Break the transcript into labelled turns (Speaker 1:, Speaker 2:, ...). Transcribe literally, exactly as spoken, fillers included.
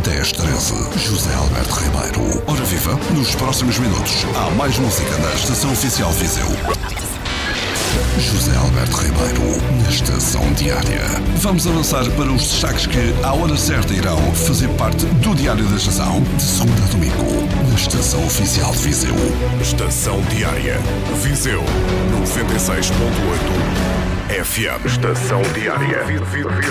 Speaker 1: dez treze. José Alberto Ribeiro. Ora viva, nos próximos minutos há mais música da Estação Oficial de Viseu. José Alberto Ribeiro, na Estação Diária. Vamos avançar para os destaques que, à hora certa, irão fazer parte do Diário da Estação, de segunda a domingo, na Estação Oficial de Viseu.
Speaker 2: Estação Diária. Viseu, noventa e seis ponto oito F M. Estação Diária.